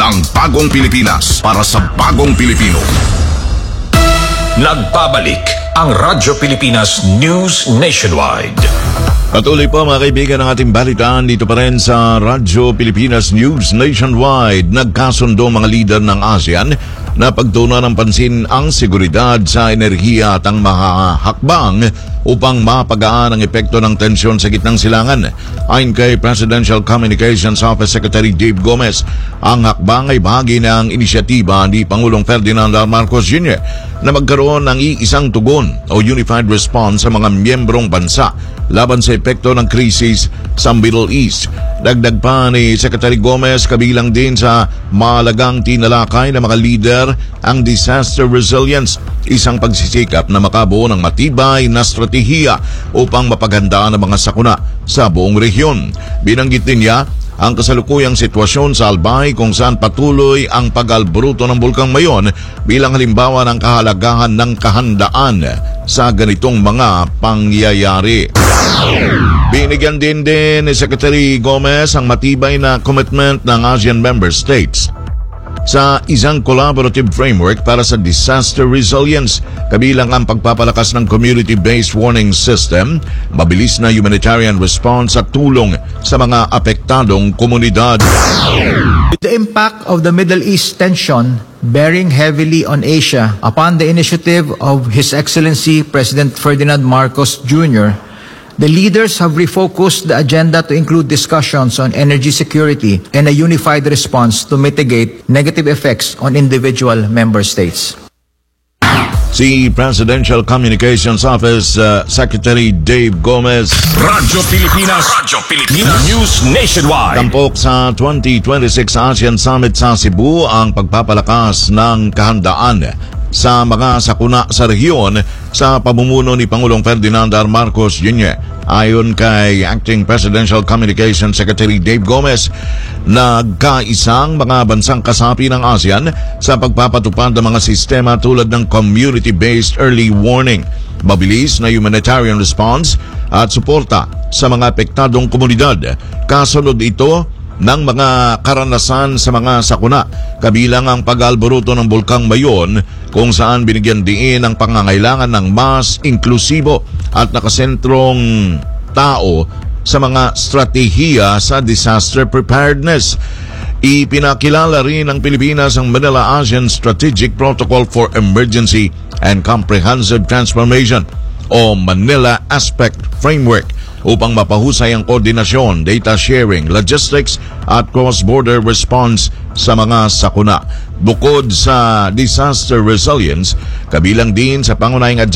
ng bagong Pilipinas para sa bagong Pilipino. Nagbabalik ang Radyo Pilipinas News Nationwide. Patuloy po mga kaibigan ng ating balitaan dito pa rin sa Radyo Pilipinas News Nationwide. Nagkasundo mga lider ng ASEAN na pagtuunan ng pansin ang seguridad sa enerhiya at ang mahahakbang upang mapagaan ang epekto ng tensyon sa gitnang silangan. Ayon kay Presidential Communications Office Secretary Dave Gomez, ang hakbang ay bahagi ng inisyatiba ni Pangulong Ferdinand R. Marcos Jr. na magkaroon ng iisang tugon o unified response sa mga miyembrong bansa laban sa epekto ng krisis sa Middle East. Dagdag pa ni Secretary Gomez, kabilang din sa mahalagang tinalakay ng mga leader ang disaster resilience, isang pagsisikap na makabuo ng matibay na strategiya upang mapaghandaan ang mga sakuna sa buong rehiyon. Binanggit din niya ang kasalukuyang sitwasyon sa Albay kung saan patuloy ang pag-albruto ng Bulkang Mayon bilang halimbawa ng kahalagahan ng kahandaan sa ganitong mga pangyayari. Binigyan din ni Secretary Gomez ang matibay na commitment ng ASEAN member states sa isang collaborative framework para sa disaster resilience, kabilang ang pagpapalakas ng community-based warning system, mabilis na humanitarian response at tulong sa mga apektadong komunidad. The impact of the Middle East tension bearing heavily on Asia upon the initiative of His Excellency President Ferdinand Marcos Jr., the leaders have refocused the agenda to include discussions on energy security and a unified response to mitigate negative effects on individual member states. Si Presidential Communications Office Secretary Dave Gomez. Radyo Pilipinas News Nationwide. Tampok sa 2026 ASEAN Summit sa Cebu ang pagpapalakas ng kahandaan sa mga sakuna sa rehiyon sa pamumuno ni Pangulong Ferdinand R. Marcos Jr. Ayon kay Acting Presidential Communications Secretary Dave Gomez, nagkaisang mga bansang kasapi ng ASEAN sa pagpapatupad ng mga sistema tulad ng community-based early warning, mabilis na humanitarian response at suporta sa mga apektadong komunidad. Kasunod ito ng mga karanasan sa mga sakuna, kabilang ang pag-alboruto ng Bulkang Mayon kung saan binigyan diin ang pangangailangan ng mas inklusibo at nakasentrong tao sa mga strategiya sa disaster preparedness. Ipinakilala rin ng Pilipinas ang Manila ASEAN Strategic Protocol for Emergency and Comprehensive Transformation o Manila Aspect Framework upang mapahusay ang koordinasyon, data sharing, logistics at cross-border response sa mga sakuna. Bukod sa disaster resilience, kabilang din sa pangunahing